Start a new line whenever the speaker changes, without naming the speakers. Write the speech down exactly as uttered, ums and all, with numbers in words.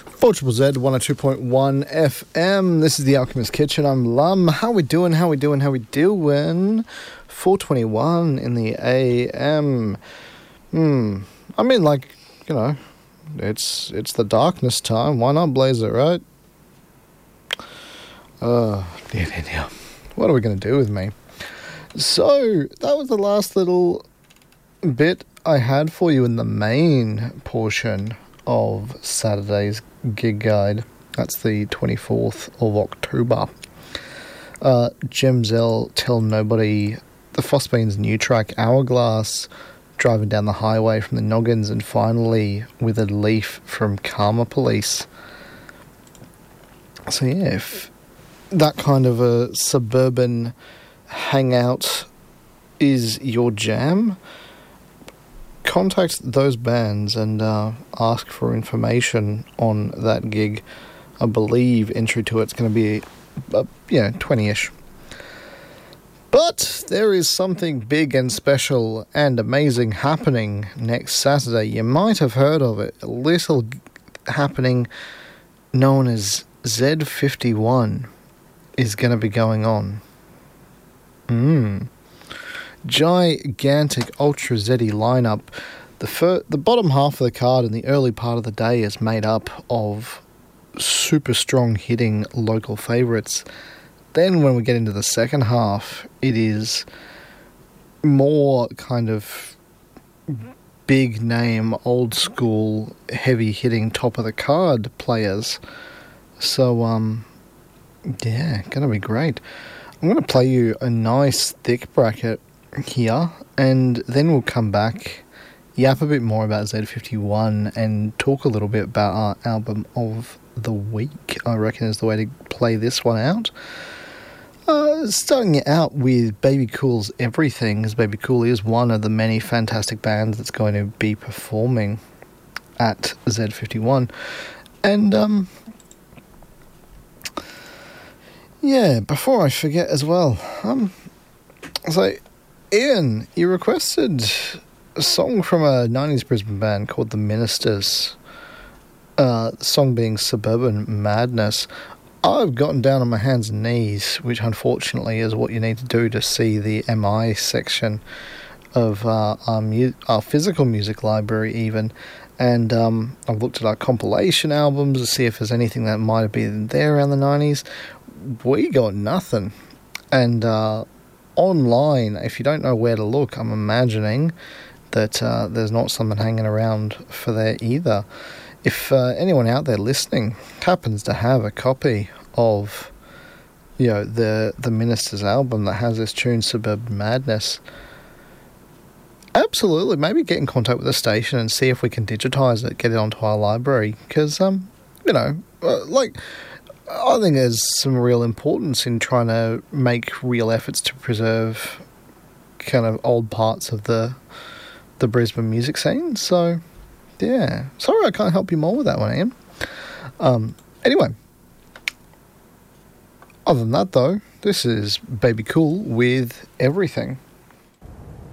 four Z Z, one oh two point one F M. This is the Alchemist Kitchen. I'm Lum. How we doing? How we doing? How we doing? four twenty-one in the A M. Hmm. I mean, like, you know, it's it's the darkness time. Why not blaze it, right? Uh, dear, dear, dear. What are we going to do with me? So, that was the last little bit I had for you in the main portion of Saturday's gig guide. That's the twenty-fourth of October. Uh, Gemzell, Tell Nobody, the Phosbeans' new track, Hourglass, Driving Down the Highway from the Noggins, and finally Withered Leaf from Karma Police. So yeah, if that kind of a suburban hangout is your jam, contact those bands and uh, ask for information on that gig. I believe entry to it's going to be, uh, you know, twenty-ish. But there is something big and special and amazing happening next Saturday. You might have heard of it. A little g- happening known as Z fifty-one is going to be going on. Hmm. Gigantic Ultra Zeddy lineup. The fir- the bottom half of the card in the early part of the day is made up of super strong hitting local favourites. Then when we get into the second half, it is more kind of big name, old school, heavy hitting top of the card players. So um yeah, gonna be great. I'm gonna play you a nice thick bracket here, and then we'll come back, yap a bit more about Z fifty-one, and talk a little bit about our album of the week, I reckon is the way to play this one out. Uh, starting it out with Baby Cool's Everything, as Baby Cool is one of the many fantastic bands that's going to be performing at Z fifty-one. And, um... yeah, before I forget as well, um... so... Ian, you requested a song from a nineties Brisbane band called The Ministers. Uh, the song being Suburban Madness. I've gotten down on my hands and knees, which unfortunately is what you need to do to see the M I section of uh, our, mu- our physical music library even. And um, I've looked at our compilation albums to see if there's anything that might have been there around the nineties. We got nothing. And... uh online, if you don't know where to look, I'm imagining that uh, there's not someone hanging around for there either. If uh, anyone out there listening happens to have a copy of, you know, the the Minister's album that has this tune, Suburban Madness, absolutely, maybe get in contact with the station and see if we can digitise it, get it onto our library, because, um, you know, uh, like... I think there's some real importance in trying to make real efforts to preserve kind of old parts of the the Brisbane music scene. So, yeah. Sorry I can't help you more with that one, Ian. Um, anyway. Other than that, though, this is Baby Cool with Everything.